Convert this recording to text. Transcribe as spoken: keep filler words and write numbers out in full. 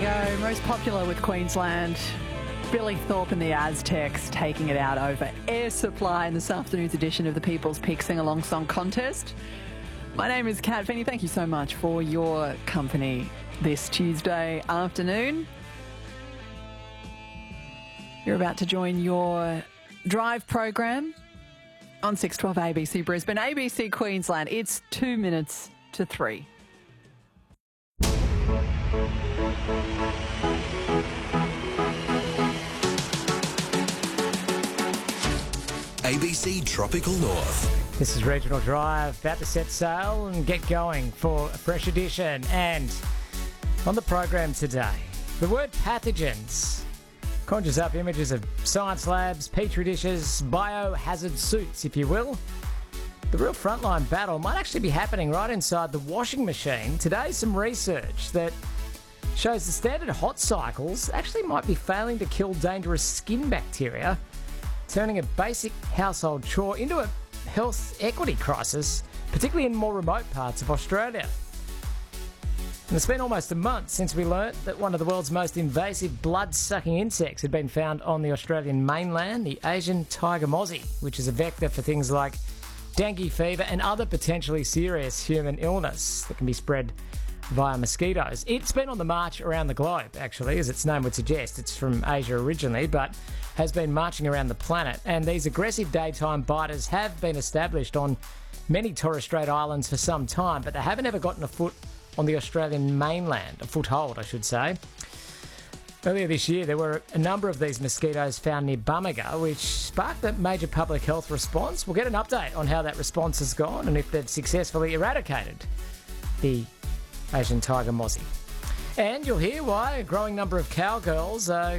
go. Most popular with Queensland. Billy Thorpe and the Aztecs taking it out over Air Supply in this afternoon's edition of the People's Pick Sing-Along Song Contest. My name is Kat Finney. Thank you so much for your company this Tuesday afternoon. You're about to join your drive program on six twelve A B C Brisbane, A B C Queensland. It's two minutes to three. A B C Tropical North. This is Regional Drive, about to set sail and get going for a fresh edition. And on the program today, the word pathogens conjures up images of science labs, petri dishes, biohazard suits, if you will. The real frontline battle might actually be happening right inside the washing machine. Today, some research that shows the standard hot cycles actually might be failing to kill dangerous skin bacteria, turning a basic household chore into a health equity crisis, particularly in more remote parts of Australia. And it's been almost a month since we learnt that one of the world's most invasive blood-sucking insects had been found on the Australian mainland, the Asian tiger mozzie, which is a vector for things like dengue fever and other potentially serious human illness that can be spread via mosquitoes. It's been on the march around the globe, actually, as its name would suggest. It's from Asia originally, but has been marching around the planet. And these aggressive daytime biters have been established on many Torres Strait Islands for some time, but they haven't ever gotten a foot on the Australian mainland, a foothold, I should say. Earlier this year, there were a number of these mosquitoes found near Bumega, which sparked a major public health response. We'll get an update on how that response has gone and if they've successfully eradicated the Asian tiger mozzie. And you'll hear why a growing number of cowgirls are